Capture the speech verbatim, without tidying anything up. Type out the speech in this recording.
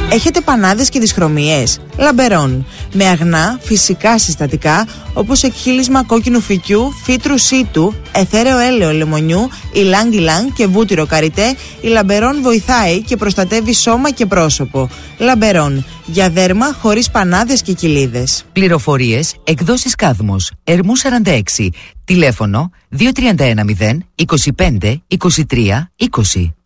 Έχετε πανάδες και δυσχρωμίες? Λαμπερόν. Με αγνά, φυσικά συστατικά όπως εκχύλισμα κόκκινου φυκιού, φύτρου σίτου, αιθέρεο έλαιο λεμονιού, ηλάνγκ ηλάνγκ και βούτυρο καριτέ, η Λαμπερόν βοηθάει και προστατεύει σώμα και πρόσωπο. Λαμπερόν. Για δέρμα χωρίς πανάδες και κοιλίδες. Πληροφορίες, εκδόσεις Κάδμος, Ερμού σαράντα έξι. Τηλέφωνο δύο τρία ένα μηδέν είκοσι πέντε είκοσι τρία είκοσι.